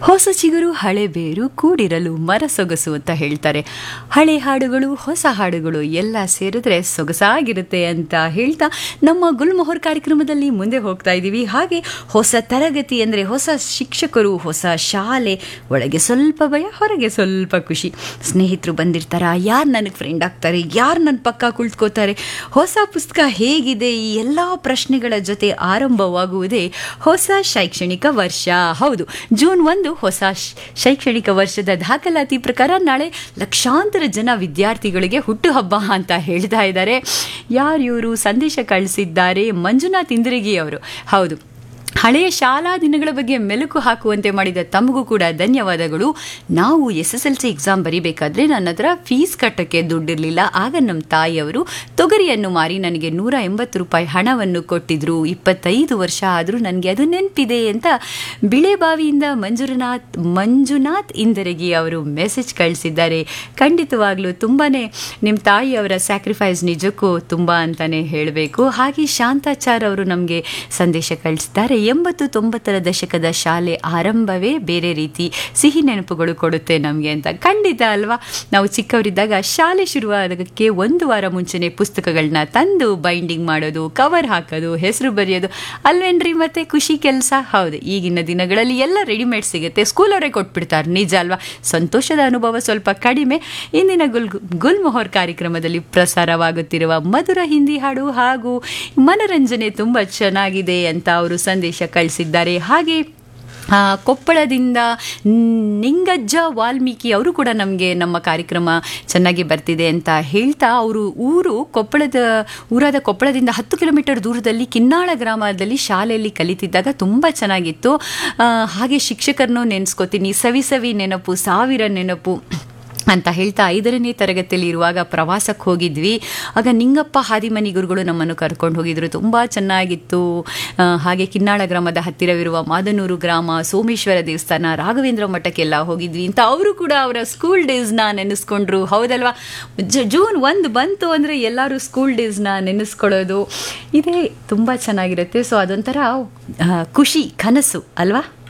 ಹೊಸ ಚಿಗುರು ಹಳೆ ಬೇರು ಕೂಡಿರಲು ಮರ ಸೊಗಸು ಅಂತ ಹೇಳ್ತಾರೆ. ಹಳೆ ಹಾಡುಗಳು ಹೊಸ ಹಾಡುಗಳು ಎಲ್ಲ ಸೇರಿದ್ರೆ ಸೊಗಸಾಗಿರುತ್ತೆ ಅಂತ ಹೇಳ್ತಾ ನಮ್ಮ ಗುಲ್ಮೊಹರ್ ಕಾರ್ಯಕ್ರಮದಲ್ಲಿ ಮುಂದೆ ಹೋಗ್ತಾ ಇದ್ದೀವಿ. ಹಾಗೆ ಹೊಸ ತರಗತಿ ಅಂದರೆ ಹೊಸ ಶಿಕ್ಷಕರು, ಹೊಸ ಶಾಲೆ, ಒಳಗೆ ಸ್ವಲ್ಪ ಭಯ, ಹೊರಗೆ ಸ್ವಲ್ಪ ಖುಷಿ. ಸ್ನೇಹಿತರು ಬಂದಿರ್ತಾರ, ಯಾರು ನನಗೆ ಫ್ರೆಂಡ್ ಆಗ್ತಾರೆ, ಯಾರು ನನ್ನ ಪಕ್ಕ ಕುಳಿತುಕೋತಾರೆ, ಹೊಸ ಪುಸ್ತಕ ಹೇಗಿದೆ, ಈ ಎಲ್ಲ ಪ್ರಶ್ನೆಗಳ ಜೊತೆ ಆರಂಭವಾಗುವುದೇ ಹೊಸ ಶೈಕ್ಷಣಿಕ ವರ್ಷ. ಹೌದು, ಜೂನ್ 1 ಹೊಸ ಶೈಕ್ಷಣಿಕ ವರ್ಷದ ದಾಖಲಾತಿ ಪ್ರಕಾರ ನಾಳೆ ಲಕ್ಷಾಂತರ ಜನ ವಿದ್ಯಾರ್ಥಿಗಳಿಗೆ ಹುಟ್ಟುಹಬ್ಬ ಅಂತ ಹೇಳ್ತಾ ಇದ್ದಾರೆ. ಯಾರಿವರು ಸಂದೇಶ ಕಳಿಸಿದ್ದಾರೆ? ಮಂಜುನಾಥ್ ಇಂದ್ರಗಿ ಅವರು. ಹೌದು, ಹಳೆಯ ಶಾಲಾ ದಿನಗಳ ಬಗ್ಗೆ ಮೆಲುಕು ಹಾಕುವಂತೆ ಮಾಡಿದ ತಮಗೂ ಕೂಡ ಧನ್ಯವಾದಗಳು. ನಾವು SSLC ಎಕ್ಸಾಮ್ ಬರೀಬೇಕಾದ್ರೆ ನನ್ನ ಹತ್ರ ಫೀಸ್ ಕಟ್ಟೋಕ್ಕೆ ದುಡ್ಡಿರಲಿಲ್ಲ. ಆಗ ನಮ್ಮ ತಾಯಿಯವರು ತೊಗರಿಯನ್ನು ಮಾರಿ ನನಗೆ 180 ರೂಪಾಯಿ ಹಣವನ್ನು ಕೊಟ್ಟಿದ್ರು. 25 ವರ್ಷ ಆದರೂ ನನಗೆ ಅದು ನೆನಪಿದೆ ಅಂತ ಬಿಳೆಬಾವಿಯಿಂದ ಮಂಜುನಾಥ್ ಇಂದರಗಿ ಅವರು ಮೆಸೇಜ್ ಕಳಿಸಿದ್ದಾರೆ. ಖಂಡಿತವಾಗ್ಲೂ ತುಂಬಾ ನಿಮ್ಮ ತಾಯಿಯವರ ಸ್ಯಾಕ್ರಿಫೈಸ್ ನಿಜಕ್ಕೂ ತುಂಬ ಅಂತಲೇ ಹೇಳಬೇಕು. ಹಾಗೆ ಶಾಂತಾಚಾರ್ ಅವರು ನಮಗೆ ಸಂದೇಶ ಕಳಿಸಿದ್ದಾರೆ. 80-90ರ ದಶಕದ ಶಾಲೆ ಆರಂಭವೇ ಬೇರೆ ರೀತಿ ಸಿಹಿ ನೆನಪುಗಳು ಕೊಡುತ್ತೆ ನಮಗೆ ಅಂತ. ಖಂಡಿತ ಅಲ್ವಾ? ನಾವು ಚಿಕ್ಕವರಿದ್ದಾಗ ಶಾಲೆ ಶುರುವಾದಕ್ಕೆ 1 ವಾರ ಮುಂಚೆನೇ ಪುಸ್ತಕಗಳನ್ನ ತಂದು ಬೈಂಡಿಂಗ್ ಮಾಡೋದು, ಕವರ್ ಹಾಕೋದು, ಹೆಸರು ಬರೆಯೋದು ಅಲ್ವೇನ್ರಿ? ಮತ್ತೆ ಖುಷಿ ಕೆಲಸ. ಹೌದು, ಈಗಿನ ದಿನಗಳಲ್ಲಿ ಎಲ್ಲ ರೆಡಿಮೇಡ್ ಸಿಗುತ್ತೆ, ಸ್ಕೂಲವರೇ ಕೊಟ್ಬಿಡ್ತಾರೆ. ನಿಜ ಅಲ್ವಾ? ಸಂತೋಷದ ಅನುಭವ ಸ್ವಲ್ಪ ಕಡಿಮೆ. ಇಂದಿನ ಗುಲ್ಮೊಹರ್ ಕಾರ್ಯಕ್ರಮದಲ್ಲಿ ಪ್ರಸಾರವಾಗುತ್ತಿರುವ ಮಧುರ ಹಿಂದಿ ಹಾಡು ಹಾಗೂ ಮನರಂಜನೆ ತುಂಬ ಚೆನ್ನಾಗಿದೆ ಅಂತ ಅವರು ಸಂದೇಶ ಕಳಿಸಿದ್ದಾರೆ. ಹಾಗೆ ಕೊಪ್ಪಳದಿಂದ ನಿಂಗಜ್ಜ ವಾಲ್ಮೀಕಿ ಅವರು ಕೂಡ ನಮಗೆ ನಮ್ಮ ಕಾರ್ಯಕ್ರಮ ಚೆನ್ನಾಗಿ ಬರ್ತಿದೆ ಅಂತ ಹೇಳ್ತಾ, ಅವರು ಊರಾದ ಕೊಪ್ಪಳದಿಂದ 10 ಕಿಲೋಮೀಟರ್ ದೂರದಲ್ಲಿ ಕಿನ್ನಾಳ ಗ್ರಾಮದಲ್ಲಿ ಶಾಲೆಯಲ್ಲಿ ಕಲಿತಿದ್ದಾಗ ತುಂಬ ಚೆನ್ನಾಗಿತ್ತು. ಹಾಗೆ ಶಿಕ್ಷಕರನ್ನು ನೆನೆಸ್ಕೋತೀನಿ, ಸವಿ ನೆನಪು, ಸಾವಿರ ನೆನಪು ಅಂತ ಹೇಳ್ತಾ 5ನೇ ತರಗತಿಯಲ್ಲಿ ಇರುವಾಗ ಪ್ರವಾಸಕ್ಕೆ ಹೋಗಿದ್ವಿ. ಆಗ ನಿಂಗಪ್ಪ ಹಾದಿಮನಿ ಗುರುಗಳು ನಮ್ಮನ್ನು ಕರ್ಕೊಂಡು ಹೋಗಿದ್ರು, ತುಂಬ ಚೆನ್ನಾಗಿತ್ತು. ಹಾಗೆ ಕಿನ್ನಾಳ ಗ್ರಾಮದ ಹತ್ತಿರವಿರುವ ಮಾದನೂರು ಗ್ರಾಮ, ಸೋಮೇಶ್ವರ ದೇವಸ್ಥಾನ, ರಾಘವೇಂದ್ರ ಮಠಕ್ಕೆಲ್ಲ ಹೋಗಿದ್ವಿ ಅಂತ ಅವರು ಕೂಡ ಅವರ ಸ್ಕೂಲ್ ಡೇಸ್ನ ನೆನೆಸ್ಕೊಂಡ್ರು. ಹೌದಲ್ವಾ? ಜೂನ್ 1 ಬಂತು ಅಂದರೆ ಎಲ್ಲರೂ ಸ್ಕೂಲ್ ಡೇಸ್ನ ನೆನೆಸ್ಕೊಳ್ಳೋದು ಇದೇ ತುಂಬ ಚೆನ್ನಾಗಿರುತ್ತೆ. ಸೊ ಅದೊಂಥರ ಖುಷಿ, ಕನಸು ಅಲ್ವಾ?